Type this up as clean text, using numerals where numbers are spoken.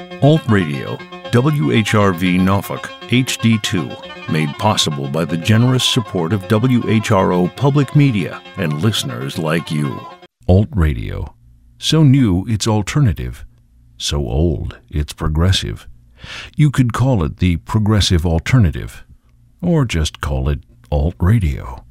Alt Radio, WHRV Norfolk, HD2, made possible by the generous support of WHRO Public Media and listeners like you. Alt Radio. So new, it's alternative. So old, it's progressive. You could call it the Progressive Alternative, or just call it Alt Radio.